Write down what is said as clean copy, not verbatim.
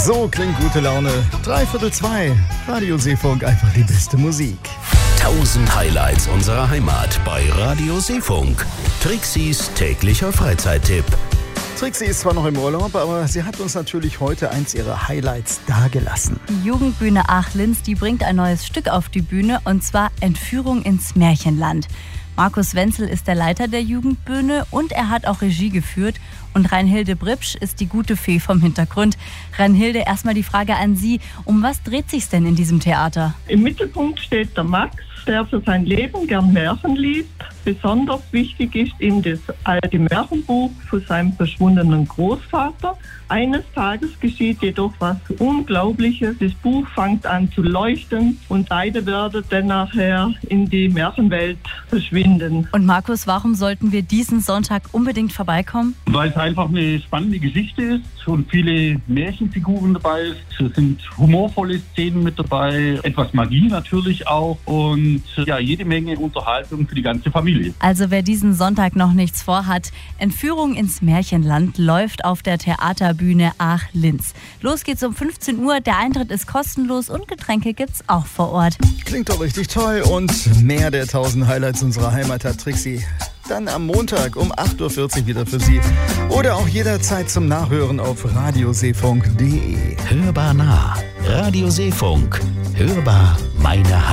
So klingt gute Laune. 3:45. Radio Seefunk, einfach die beste Musik. 1000 Highlights unserer Heimat bei Radio Seefunk. Trixis täglicher Freizeittipp. Trixi ist zwar noch im Urlaub, aber sie hat uns natürlich heute eins ihrer Highlights dagelassen. Die Jugendbühne Aach-Linz, die bringt ein neues Stück auf die Bühne, und zwar Entführung ins Märchenland. Markus Wenzel ist der Leiter der Jugendbühne und er hat auch Regie geführt. Und Reinhilde Bripsch ist die gute Fee vom Hintergrund. Reinhilde, erstmal die Frage an Sie. Um was dreht sich's denn in diesem Theater? Im Mittelpunkt steht der Max, der für sein Leben gern Märchen liest. Besonders wichtig ist ihm das alte Märchenbuch von seinem verschwundenen Großvater. Eines Tages geschieht jedoch was Unglaubliches. Das Buch fängt an zu leuchten und beide werden dann nachher in die Märchenwelt verschwinden. Und Markus, warum sollten wir diesen Sonntag unbedingt vorbeikommen? Weil es einfach eine spannende Geschichte ist und viele Märchenfiguren dabei ist. Es sind humorvolle Szenen mit dabei, etwas Magie natürlich auch und ja, jede Menge Unterhaltung für die ganze Familie. Also wer diesen Sonntag noch nichts vorhat, Entführung ins Märchenland läuft auf der Theaterbühne Aach-Linz. Los geht's um 15 Uhr, der Eintritt ist kostenlos und Getränke gibt's auch vor Ort. Klingt doch richtig toll und mehr der 1000 Highlights unserer Heimat hat Trixi dann am Montag um 8:40 Uhr wieder für Sie. Oder auch jederzeit zum Nachhören auf radioseefunk.de. Hörbar nah. Radio Seefunk. Hörbar meine Heimat.